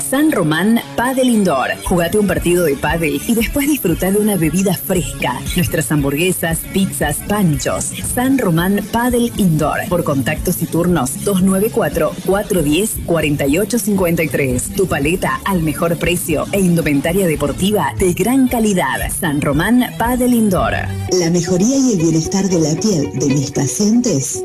San Román Padel Indoor. Jugate un partido de pádel y después disfruta de una bebida fresca. Nuestras hamburguesas, pizzas, panchos. San Román Padel Indoor. Por contactos y turnos 294-410-4853. Tu paleta al mejor precio e indumentaria deportiva de gran calidad. San Román Padel Indoor. La mejoría y el bienestar de la piel de mis pacientes